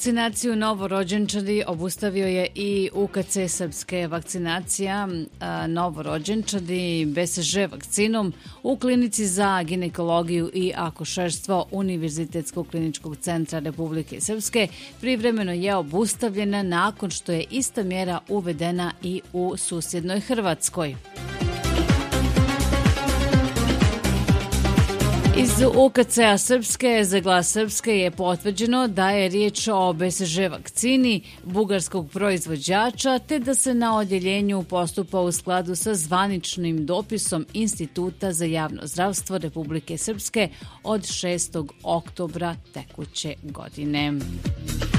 Vakcinaciju novorođenčadi obustavio je i UKC Srpske. Vakcinacija novorođenčadi BCG vakcinom u klinici za ginekologiju i akušerstvo Univerzitetskog kliničkog centra Republike Srpske privremeno je obustavljena nakon što je ista mjera uvedena i u susjednoj Hrvatskoj. Iz UKC-a Srpske za Glas Srpske je potvrđeno da je riječ o BCG vakcini bugarskog proizvođača te da se na odjeljenju postupa u skladu sa zvaničnim dopisom Instituta za javno zdravstvo Republike Srpske od 6. oktobra tekuće godine.